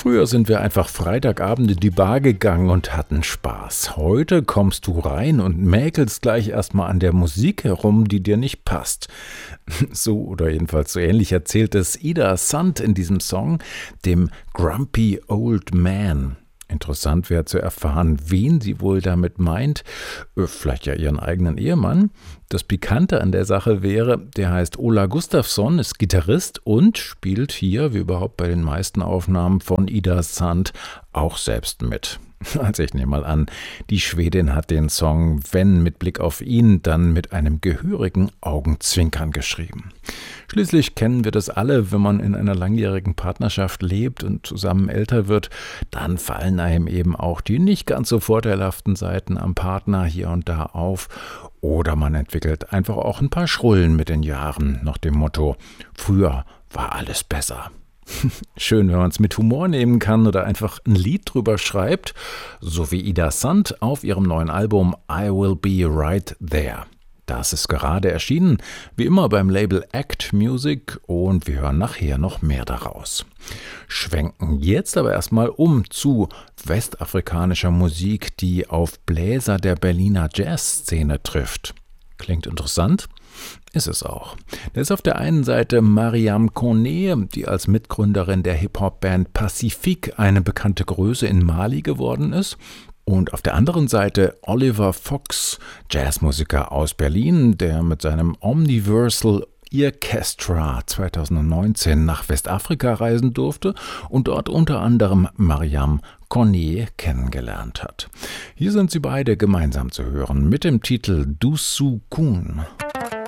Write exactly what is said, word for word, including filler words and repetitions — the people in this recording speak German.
Früher sind wir einfach Freitagabend in die Bar gegangen und hatten Spaß. Heute kommst du rein und mäkelst gleich erstmal an der Musik herum, die dir nicht passt. So oder jedenfalls so ähnlich erzählt es Ida Sand in diesem Song, dem Grumpy Old Man. Interessant wäre zu erfahren, wen sie wohl damit meint. Vielleicht ja ihren eigenen Ehemann. Das Pikante an der Sache wäre, der heißt Ola Gustafsson, ist Gitarrist und spielt hier, wie überhaupt bei den meisten Aufnahmen von Ida Sand, auch selbst mit. Also ich nehme mal an, die Schwedin hat den Song, wenn mit Blick auf ihn, dann mit einem gehörigen Augenzwinkern geschrieben. Schließlich kennen wir das alle, wenn man in einer langjährigen Partnerschaft lebt und zusammen älter wird, dann fallen einem eben auch die nicht ganz so vorteilhaften Seiten am Partner hier und da auf. Oder man entwickelt einfach auch ein paar Schrullen mit den Jahren, nach dem Motto, früher war alles besser. Schön, wenn man es mit Humor nehmen kann oder einfach ein Lied drüber schreibt, so wie Ida Sand auf ihrem neuen Album I Will Be Right There. Das ist gerade erschienen, wie immer beim Label Act Music, und wir hören nachher noch mehr daraus. Schwenken jetzt aber erstmal um zu westafrikanischer Musik, die auf Bläser der Berliner Jazzszene trifft. Klingt interessant? Ist es auch. Da ist auf der einen Seite Mariam Kone, die als Mitgründerin der Hip-Hop-Band Pacifique eine bekannte Größe in Mali geworden ist. Und auf der anderen Seite Oliver Fox, Jazzmusiker aus Berlin, der mit seinem Omniversal Orchestra zweitausendneunzehn nach Westafrika reisen durfte und dort unter anderem Mariam Kone kennengelernt hat. Hier sind sie beide gemeinsam zu hören mit dem Titel Dusu Kun.